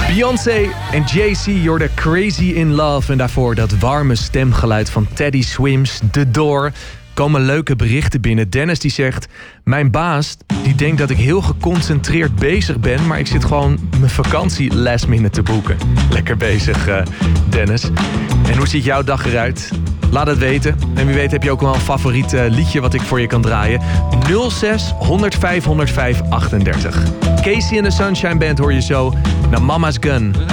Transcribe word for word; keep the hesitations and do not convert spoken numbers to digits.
Beyoncé en Jay-Z, you're the Crazy in Love. En daarvoor dat warme stemgeluid van Teddy Swims, The Door. Komen leuke berichten binnen. Dennis die zegt, mijn baas die denkt dat ik heel geconcentreerd bezig ben, maar ik zit gewoon mijn vakantie last minute te boeken. Lekker bezig, uh, Dennis. En hoe ziet jouw dag eruit? Laat het weten. En wie weet heb je ook wel een favoriet uh, liedje wat ik voor je kan draaien. nul zes honderdvijf honderdvijf achtendertig. Casey and the Sunshine Band hoor je zo naar Mama's Gun.